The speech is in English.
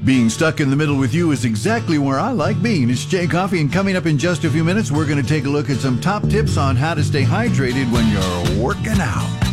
Being stuck in the middle with you is exactly where I like being. It's Jay Coffee, and coming up in just a few minutes, we're going to take a look at some top tips on how to stay hydrated when you're working out.